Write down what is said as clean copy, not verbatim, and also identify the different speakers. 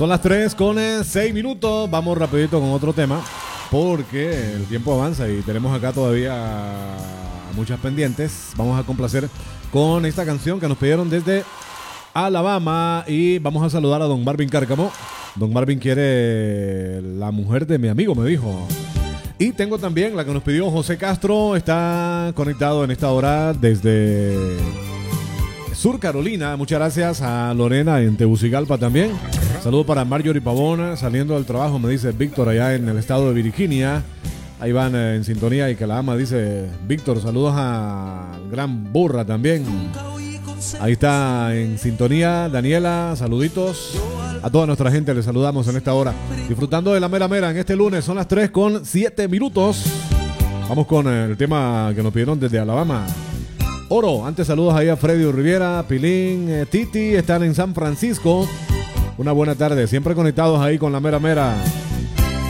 Speaker 1: Son las 3 con 6 minutos. Vamos rapidito con otro tema porque el tiempo avanza y tenemos acá todavía muchas pendientes. Vamos a complacer con esta canción que nos pidieron desde Alabama y vamos a saludar a don Marvin Cárcamo. Don Marvin quiere la mujer de mi amigo, me dijo. Y tengo también la que nos pidió José Castro. Está conectado en esta hora desde Sur Carolina. Muchas gracias a Lorena en Tegucigalpa también. Saludos para Marjorie Pavona, saliendo del trabajo, me dice Víctor, allá en el estado de Virginia. Ahí van en sintonía y que la ama, dice Víctor. Saludos a Gran Burra también. Ahí está en sintonía Daniela, saluditos. A toda nuestra gente les saludamos en esta hora. Disfrutando de la mera mera en este lunes, son las 3 con 7 minutos. Vamos con el tema que nos pidieron desde Alabama. Oro, antes saludos ahí a Freddy Riviera, Pilín, Titi, están en San Francisco. Una buena tarde, siempre conectados ahí con la mera mera.